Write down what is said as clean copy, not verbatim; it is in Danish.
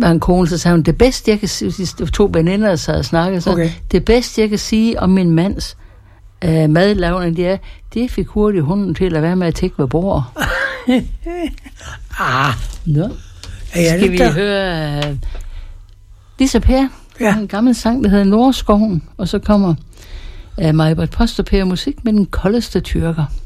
var en kone, så sagde hun, det bedste, jeg kan sige, de 2 veninder, der sad og snakkede, så det bedste, jeg kan sige om min mands madlavning, det fik hurtigt hunden til at være med at tække ved bordet. Nå. Skal vi høre Lisa Per? Ja. En gammel sang, der hedder Nordskoven, og så kommer Maj-Brit Post og Per musik med den koldeste tyrker.